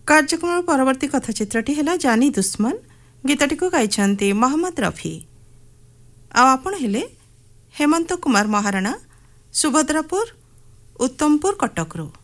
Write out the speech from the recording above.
କାର୍ଯ୍ୟକ୍ରମର ପରବର୍ତ୍ତୀ କଥାଚିତ୍ରଟି ହେଲା ଜାନି ଦୁଶ୍ମନ। ଗୀତଟିକୁ ଗାଇଛନ୍ତି ମହମ୍ମଦ ରଫି। ଆଉ ଆପଣ ହେଲେ ହେମନ୍ତ କୁମାର ମହାରଣା, ସୁଭଦ୍ରାପୁର, ଉତ୍ତମପୁର, କଟକରୁ।